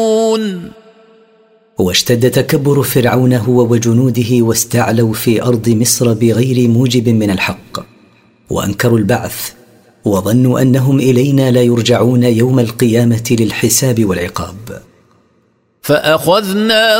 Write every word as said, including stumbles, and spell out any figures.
واشتد تكبر فرعون هو وجنوده واستعلوا في أرض مصر بغير موجب من الحق، وأنكروا البعث وظنوا أنهم إلينا لا يرجعون يوم القيامة للحساب والعقاب. فأخذنا